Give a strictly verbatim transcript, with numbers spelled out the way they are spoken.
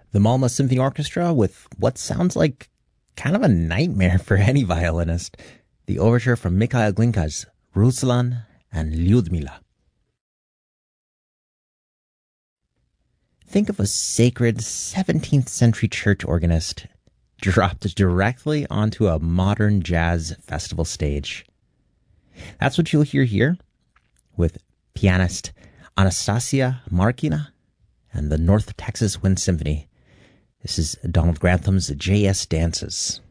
The Malmö Symphony Orchestra with what sounds like kind of a nightmare for any violinist. The overture from Mikhail Glinka's Ruslan and Lyudmila. Think of a sacred seventeenth century church organist dropped directly onto a modern jazz festival stage. That's what you'll hear here with pianist Anastasia Markina and the North Texas Wind Symphony. This is Donald Grantham's J S Dances.